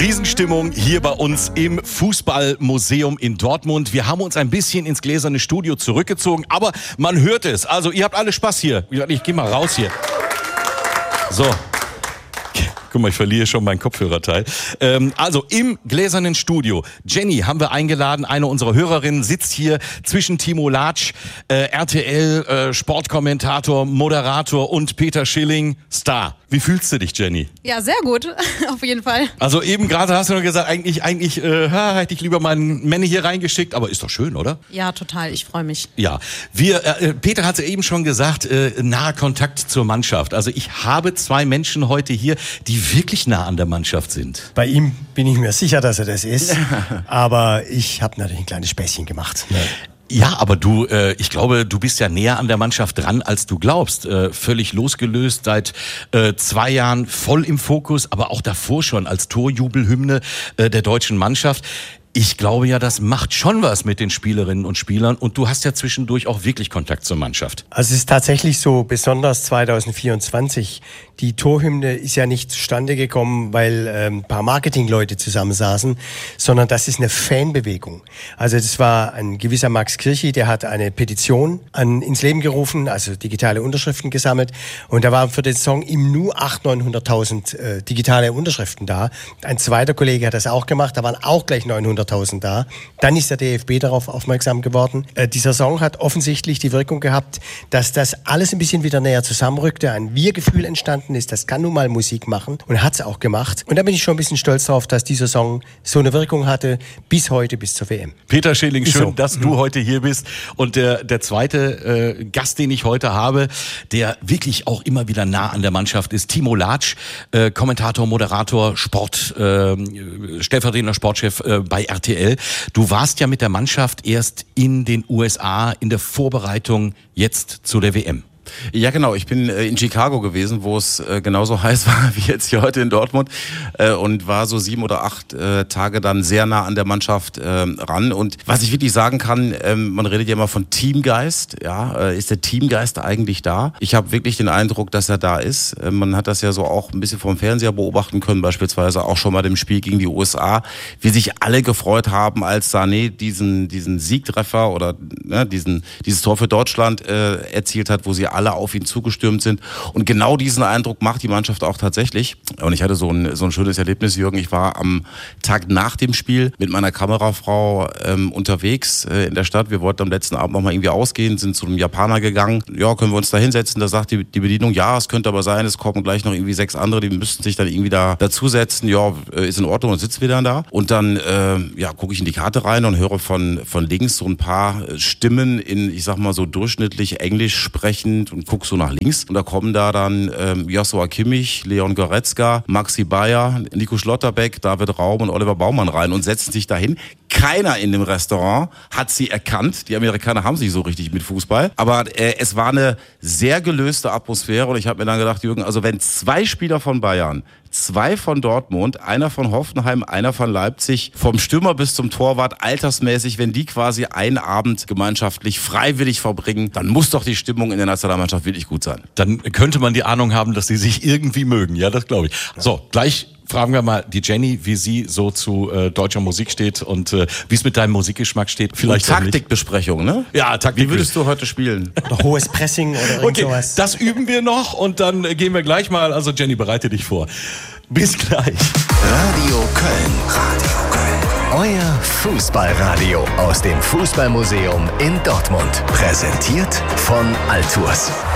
Riesenstimmung hier bei uns im Fußballmuseum in Dortmund. Wir haben uns ein bisschen ins gläserne Studio zurückgezogen, aber man hört es. Also ihr habt alle Spaß hier. Ich gehe mal raus hier. So. Guck mal, ich verliere schon mein Kopfhörerteil. Also im gläsernen Studio. Jenny haben wir eingeladen, eine unserer Hörerinnen sitzt hier zwischen Timo Latsch, RTL, Sportkommentator, Moderator und Peter Schilling, Star. Wie fühlst du dich, Jenny? Ja, sehr gut, auf jeden Fall. Also eben gerade hast du noch gesagt, eigentlich hätte ich lieber meinen Männer hier reingeschickt, aber ist doch schön, oder? Ja, total, ich freue mich. Ja, Peter hat es eben schon gesagt, naher Kontakt zur Mannschaft. Also ich habe zwei Menschen heute hier, die wirklich nah an der Mannschaft sind. Bei ihm bin ich mir sicher, dass er das ist, aber ich habe natürlich ein kleines Späßchen gemacht. Ne? Ja, aber ich glaube, du bist ja näher an der Mannschaft dran, als du glaubst. Völlig losgelöst, seit 2 Jahren voll im Fokus, aber auch davor schon als Torjubelhymne der deutschen Mannschaft. Ich glaube ja, das macht schon was mit den Spielerinnen und Spielern und du hast ja zwischendurch auch wirklich Kontakt zur Mannschaft. Also es ist tatsächlich so, besonders 2024, die Torhymne ist ja nicht zustande gekommen, weil ein paar Marketingleute zusammensaßen, sondern das ist eine Fanbewegung. Also das war ein gewisser Max Kirchi, der hat eine Petition ins Leben gerufen, also digitale Unterschriften gesammelt und da waren für den Song im Nu 800.000, 900.000 digitale Unterschriften da. Ein zweiter Kollege hat das auch gemacht, da waren auch gleich 900.000 da. Dann ist der DFB darauf aufmerksam geworden. Dieser Song hat offensichtlich die Wirkung gehabt, dass das alles ein bisschen wieder näher zusammenrückte, ein Wir-Gefühl entstanden ist. Das kann nun mal Musik machen und hat es auch gemacht. Und da bin ich schon ein bisschen stolz drauf, dass dieser Song so eine Wirkung hatte bis heute, bis zur WM. Peter Schilling, schön, dass du heute hier bist. Und der zweite Gast, den ich heute habe, der wirklich auch immer wieder nah an der Mannschaft ist, Timo Latsch, Kommentator, Moderator, stellvertretender Sportchef bei RTL. Du warst ja mit der Mannschaft erst in den USA in der Vorbereitung jetzt zu der WM. Ja, genau. Ich bin in Chicago gewesen, wo es genauso heiß war wie jetzt hier heute in Dortmund und war so 7 oder 8 Tage dann sehr nah an der Mannschaft ran. Und was ich wirklich sagen kann, man redet ja immer von Teamgeist. Ja, ist der Teamgeist eigentlich da? Ich habe wirklich den Eindruck, dass er da ist. Man hat das ja so auch ein bisschen vom Fernseher beobachten können, beispielsweise auch schon mal dem Spiel gegen die USA, wie sich alle gefreut haben, als Sané diesen Siegtreffer oder dieses Tor für Deutschland erzielt hat, wo sie alle auf ihn zugestürmt sind. Und genau diesen Eindruck macht die Mannschaft auch tatsächlich. Und ich hatte so ein schönes Erlebnis, Jürgen. Ich war am Tag nach dem Spiel mit meiner Kamerafrau unterwegs in der Stadt. Wir wollten am letzten Abend noch mal irgendwie ausgehen, sind zu einem Japaner gegangen. Ja, können wir uns da hinsetzen? Da sagt die Bedienung, ja, es könnte aber sein, es kommen gleich noch irgendwie 6 andere, die müssten sich dann irgendwie da dazusetzen. Ja, ist in Ordnung und sitzen wir dann da. Und dann gucke ich in die Karte rein und höre von links so ein paar Stimmen in, ich sag mal so durchschnittlich Englisch sprechend und guck so nach links und da kommen da dann Joshua Kimmich, Leon Goretzka, Maxi Bayer, Nico Schlotterbeck, David Raum und Oliver Baumann rein und setzen sich dahin. Keiner in dem Restaurant hat sie erkannt. Die Amerikaner haben sich so richtig mit Fußball. Aber es war eine sehr gelöste Atmosphäre und ich habe mir dann gedacht, Jürgen, also wenn 2 Spieler von Bayern, 2 von Dortmund, einer von Hoffenheim, einer von Leipzig, vom Stürmer bis zum Torwart, altersmäßig, wenn die quasi einen Abend gemeinschaftlich freiwillig verbringen, dann muss doch die Stimmung in der Nationalmannschaft wirklich gut sein. Dann könnte man die Ahnung haben, dass sie sich irgendwie mögen. Ja, das glaube ich. So, gleich fragen wir mal die Jenny, wie sie so zu deutscher Musik steht und wie es mit deinem Musikgeschmack steht. Vielleicht und Taktikbesprechung, ne? Ja, Taktik. Wie würdest du heute spielen? Oder hohes Pressing oder irgend sowas. Das üben wir noch und dann gehen wir gleich mal. Also Jenny, bereite dich vor. Bis gleich. Radio Köln. Radio Köln. Euer Fußballradio aus dem Fußballmuseum in Dortmund. Präsentiert von Altours.